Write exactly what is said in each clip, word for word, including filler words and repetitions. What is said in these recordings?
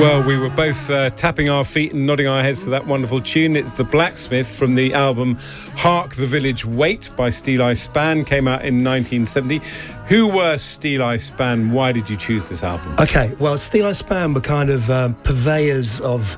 Well, we were both uh, tapping our feet and nodding our heads to that wonderful tune. It's The Blacksmith from the album Hark the Village Wait by Steeleye Span, came out in nineteen seventy. Who were Steeleye Span? Why did you choose this album? Okay, well, Steeleye Span were kind of um, purveyors of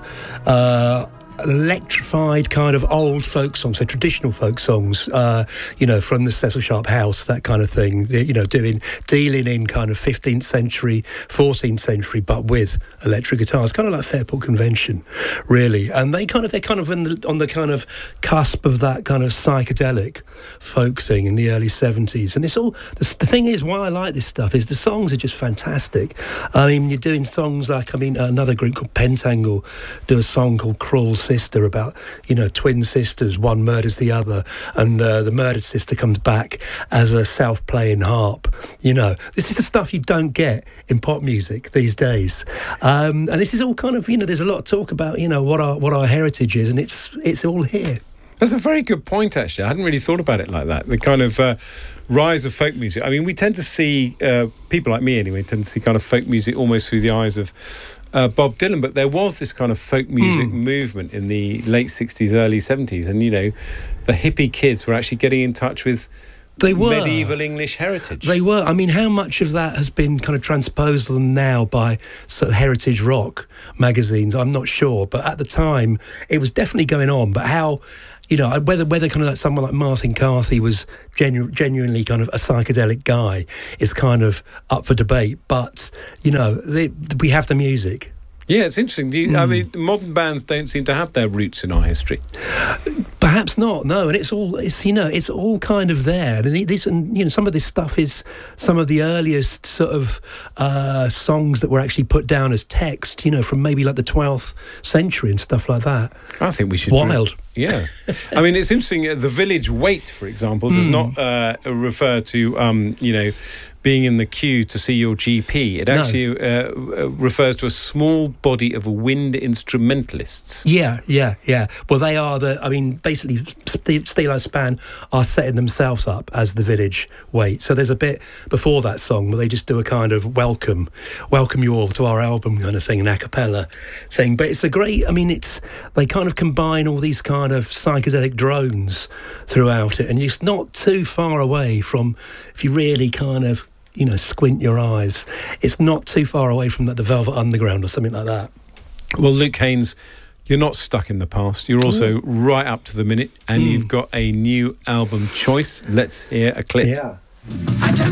uh, electrified kind of old folk songs, so traditional folk songs, uh, you know, from the Cecil Sharp House, that kind of thing, you know, doing, dealing in kind of fifteenth century, fourteenth century, but with electric guitars, kind of like Fairport Convention, really. And they kind of, they're kind of in the, on the kind of cusp of that kind of psychedelic folk thing in the early seventies. And it's all, the, the thing is, why I like this stuff is the songs are just fantastic. I mean, you're doing songs like, I mean, another group called Pentangle do a song called Cruel Sister about, you know, twin sisters, one murders the other, and uh, the murdered sister comes back as a self-playing harp. You know, this is the stuff you don't get in pop music these days. Um, and this is all kind of, you know, there's a lot of talk about, you know, what our what our heritage is, and it's it's all here. That's a very good point, actually. I hadn't really thought about it like that. The kind of uh, rise of folk music. I mean, we tend to see, uh, people like me anyway, tend to see kind of folk music almost through the eyes of uh, Bob Dylan. But there was this kind of folk music mm. movement in the late sixties, early seventies. And, you know, the hippie kids were actually getting in touch with They were. medieval English heritage. They were. I mean, how much of that has been kind of transposed on them now by sort of heritage rock magazines? I'm not sure. But at the time, it was definitely going on. But how... You know, whether whether kind of like someone like Martin Carthy was genu- genuinely kind of a psychedelic guy is kind of up for debate. But, you know, they, we have the music. Yeah, it's interesting. Do you, mm. I mean, modern bands don't seem to have their roots in our history. Perhaps not, no. And it's all, it's, you know, it's all kind of there. And this, and you know, some of this stuff is some of the earliest sort of uh, songs that were actually put down as text, you know, from maybe like the twelfth century and stuff like that. I think we should... Wild. Re- yeah. I mean, it's interesting. Uh, the Village Wait, for example, does mm. not uh, refer to, um, you know, being in the queue to see your G P. It actually no. uh, refers to a small body of wind instrumentalists. Yeah, yeah, yeah. Well, they are the, I mean, basically, Steeleye Span are setting themselves up as the Village Wait. So there's a bit before that song where they just do a kind of welcome, welcome you all to our album kind of thing, an a cappella thing. But it's a great, I mean, it's, they kind of combine all these kind of psychedelic drones throughout it. And it's not too far away from, if you really kind of, you know, squint your eyes, it's not too far away from that, the Velvet Underground or something like that. Well, Luke Haines, you're not stuck in the past. You're also mm. right up to the minute, and mm. you've got a new album choice. Let's hear a clip. Yeah.